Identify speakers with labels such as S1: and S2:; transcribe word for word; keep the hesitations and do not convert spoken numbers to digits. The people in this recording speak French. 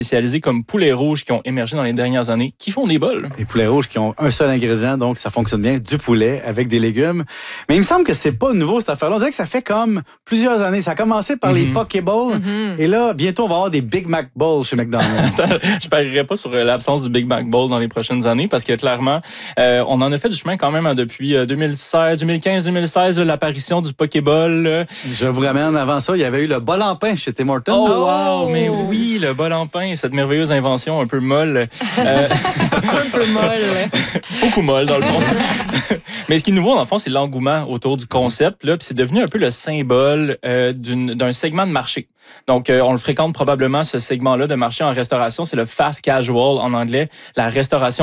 S1: spécialisés comme Poulet Rouge qui ont émergé dans les dernières années, qui font des bols.
S2: Les poulets rouges qui ont un seul ingrédient, donc ça fonctionne bien, du poulet avec des légumes. Mais il me semble que c'est pas nouveau cette affaire-là. On dirait que ça fait comme plusieurs années. Ça a commencé par mm-hmm. les Pokéballs mm-hmm. et là, bientôt, on va avoir des Big Mac Balls chez McDonald's.
S1: Je parierais pas sur l'absence du Big Mac Ball dans les prochaines années parce que clairement, euh, on en a fait du chemin quand même hein, depuis deux mille seize, deux mille quinze, deux mille seize, là, l'apparition du Pokéball. Là.
S2: Je vous ramène avant ça, il y avait eu le bol en pain chez Tim Hortons.
S1: Oh, wow! Mais oui, le bol en pain, cette merveilleuse invention un peu molle. Euh...
S3: un peu molle.
S1: Beaucoup molle, dans le fond. Mais ce qui est nouveau, dans le fond, c'est l'engouement autour du concept. Là, puis c'est devenu un peu le symbole euh, d'une, d'un segment de marché. Donc, euh, on le fréquente probablement, ce segment-là de marché en restauration. C'est le fast casual en anglais, la restauration